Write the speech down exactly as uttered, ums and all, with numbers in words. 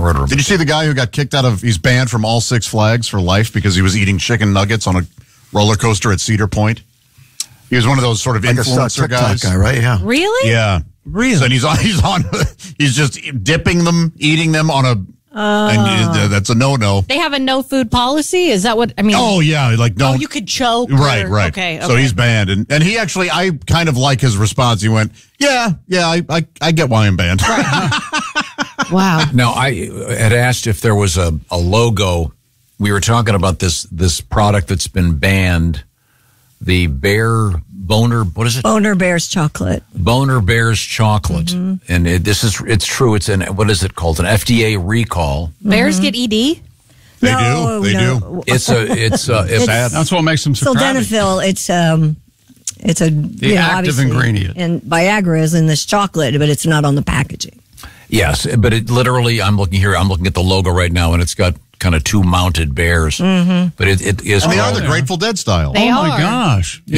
heard of Did you see the guy who got kicked out of, he's banned from all Six Flags for life because he was eating chicken nuggets on a roller coaster at Cedar Point? He was one of those sort of Like influencer a TikTok guys. guy, right? Yeah. Really? Yeah. Really? So and he's on, he's on, he's just dipping them, eating them on a, Uh, and uh, that's a no-no. They have a no food policy? Is that what, I mean? Oh, yeah, like no. Oh, you could choke. Right, or, right. Okay, okay. So he's banned. And, and he actually, I kind of like his response. He went, yeah, yeah, I, I, I get why I'm banned. Wow. Now, I had asked if there was a, a logo. We were talking about this this product that's been banned, the Bear Boner, what is it? Boner Bears chocolate. Boner Bears chocolate. Mm-hmm. And it, this is, it's true. It's an, what is it called? An F D A recall. Bears get E D? They No, do. They no. do. It's a, it's a, it's, It's- That's what makes them so crowded. Sildenafil, it's um, it's a The you know, active obviously, ingredient. and Viagra is in this chocolate, but it's not on the packaging. yes, but it literally, I'm looking here, I'm looking at the logo right now, and it's got kind of two mounted bears. Mm-hmm. But it, it is And they are called- the Grateful Dead style. They oh, my are. gosh.